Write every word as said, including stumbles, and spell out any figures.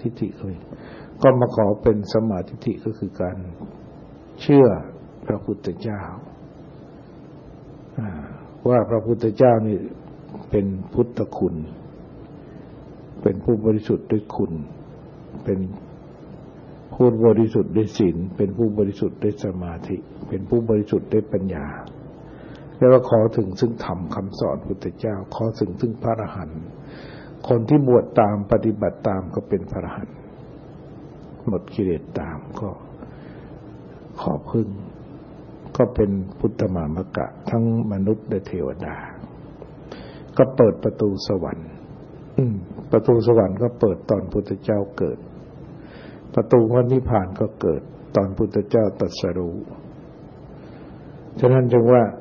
ทิฏฐิก็มีก็มาขอเป็นสัมมาทิฏฐิก็คือการเชื่อพระพุทธเจ้าว่าพระพุทธเจ้านี่เป็นพุทธคุณเป็นผู้บริสุทธิ์ด้วยคุณเป็นผู้บริสุทธิ์ด้วยศีลเป็นผู้บริสุทธิ์ด้วยสมาธิเป็นผู้บริสุทธิ์ด้วยปัญญาแล้วก็ขอถึงซึ่งธรรมคำสอนพุทธเจ้าขอถึงซึ่งพระอรหันต์คนที่บวชตามปฏิบัติตามก็เป็นพระอรหันต์หมดกิเลสตามก็ขอพึ่งก็เป็นพุทธมามกะทั้งมนุษย์และเทวดาก็เปิดประตูสวรรค์ประตูสวรรค์ก็เปิดตอนพุทธเจ้าเกิดประตูพระนิพพานก็เกิดตอนพุทธเจ้าตรัสรู้ฉะนั้นจึงว่า